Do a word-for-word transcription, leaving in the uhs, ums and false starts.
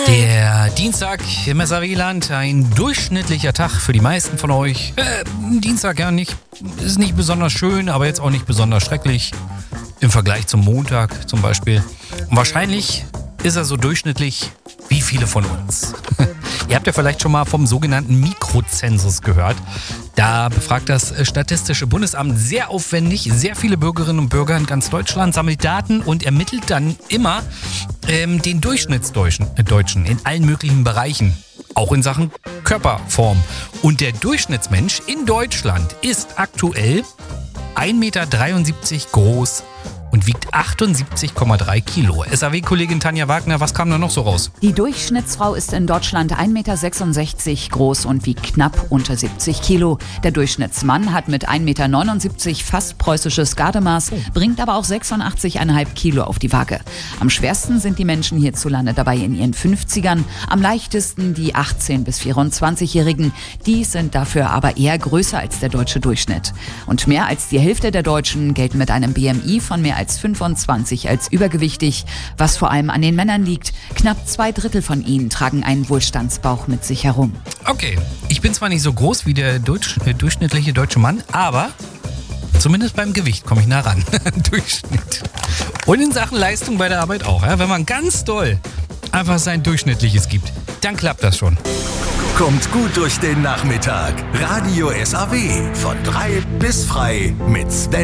Der Dienstag im S A W-Land, ein durchschnittlicher Tag für die meisten von euch. Äh, Dienstag ja nicht, ist nicht besonders schön, aber jetzt auch nicht besonders schrecklich im Vergleich zum Montag zum Beispiel. Und wahrscheinlich ist er so durchschnittlich wie viele von uns. Ihr habt ja vielleicht schon mal vom sogenannten Mikrozensus gehört. Da befragt das Statistische Bundesamt sehr aufwendig sehr viele Bürgerinnen und Bürger in ganz Deutschland, sammelt Daten und ermittelt dann immer ähm, den Durchschnittsdeutschen äh, Deutschen in allen möglichen Bereichen. Auch in Sachen Körperform. Und der Durchschnittsmensch in Deutschland ist aktuell ein Meter dreiundsiebzig groß und wiegt achtundsiebzig Komma drei Kilo. S A W-Kollegin Tanja Wagner, was kam da noch so raus? Die Durchschnittsfrau ist in Deutschland ein Meter sechsundsechzig groß und wiegt knapp unter siebzig Kilo. Der Durchschnittsmann hat mit ein Meter neunundsiebzig fast preußisches Gardemaß, bringt aber auch sechsundachtzig Komma fünf Kilo auf die Waage. Am schwersten sind die Menschen hierzulande dabei in ihren fünfzigern, am leichtesten die achtzehn- bis vierundzwanzigjährigen. Die sind dafür aber eher größer als der deutsche Durchschnitt. Und mehr als die Hälfte der Deutschen gelten mit einem B M I von mehr als fünfundzwanzig als übergewichtig, was vor allem an den Männern liegt. Knapp zwei Drittel von ihnen tragen einen Wohlstandsbauch mit sich herum. Okay, ich bin zwar nicht so groß wie der Deutsch, äh, durchschnittliche deutsche Mann, aber zumindest beim Gewicht komme ich nah ran. Durchschnitt. Und in Sachen Leistung bei der Arbeit auch. Ja? Wenn man ganz doll einfach sein Durchschnittliches gibt, dann klappt das schon. Kommt gut durch den Nachmittag. Radio S A W von drei bis frei mit Sven.